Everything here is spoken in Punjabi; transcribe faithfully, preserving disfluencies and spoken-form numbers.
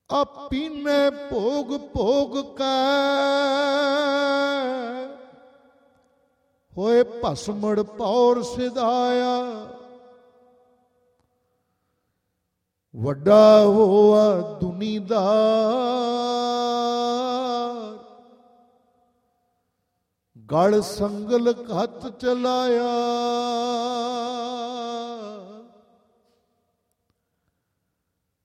ਆਪੀਨੇ ਭੋਗ ਭੋਗ ਕੈ ਹੋਏ ਭਸਮੜ ਪੌਰ ਸਿਧਾਇਆ। ਵੱਡਾ ਹੋਆ ਦੁਨੀਦਾਰ ਗਲ ਸੰਗਲ ਹੱਥ ਚਲਾਇਆ।